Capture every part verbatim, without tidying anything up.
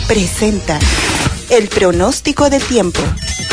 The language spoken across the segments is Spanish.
presenta el pronóstico del tiempo.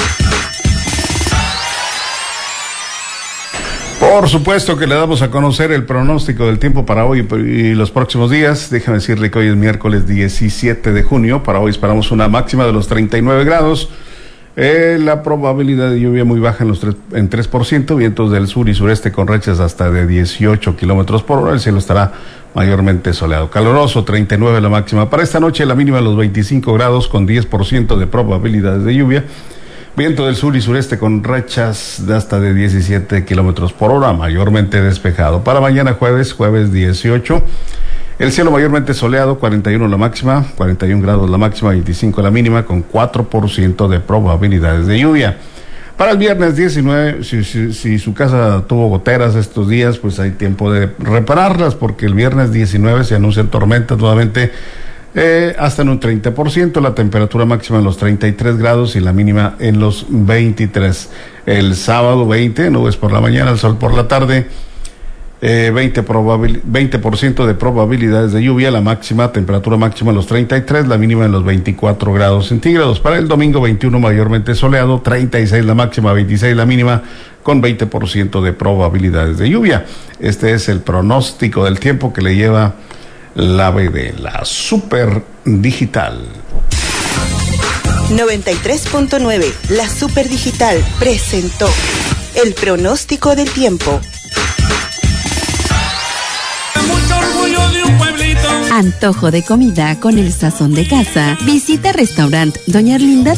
Por supuesto que le damos a conocer el pronóstico del tiempo para hoy y los próximos días. Déjame decirle que hoy es miércoles diecisiete de junio. Para hoy esperamos una máxima de los treinta y nueve grados. Eh, la probabilidad de lluvia muy baja en los tres, en tres por ciento. Vientos del sur y sureste con rachas hasta de dieciocho kilómetros por hora. El cielo estará mayormente soleado. Caloroso, treinta y nueve la máxima. Para esta noche la mínima los veinticinco grados con diez por ciento de probabilidades de lluvia. Viento del sur y sureste con rachas de hasta de diecisiete kilómetros por hora, mayormente despejado. Para mañana jueves, jueves dieciocho, el cielo mayormente soleado, cuarenta y uno la máxima, cuarenta y uno grados la máxima, veinticinco la mínima, con cuatro por ciento de probabilidades de lluvia. Para el viernes diecinueve, si, si, si su casa tuvo goteras estos días, pues hay tiempo de repararlas, porque el viernes diecinueve se anuncian tormentas nuevamente. Eh, hasta en un treinta por ciento, la temperatura máxima en los treinta y tres grados y la mínima en los veintitrés. El sábado veinte, nubes por la mañana, el sol por la tarde, eh, veinte, probabil, veinte por ciento de probabilidades de lluvia, la máxima, temperatura máxima en los treinta y tres, la mínima en los veinticuatro grados centígrados. Para el domingo veintiuno, mayormente soleado, treinta y seis la máxima, veintiséis la mínima, con veinte por ciento de probabilidades de lluvia. Este es el pronóstico del tiempo que le lleva la B D, la Super Digital. noventa y tres punto nueve, la Super Digital, presentó el pronóstico del tiempo. Antojo de comida con el sazón de casa. Visita Restaurant Doña Arlinda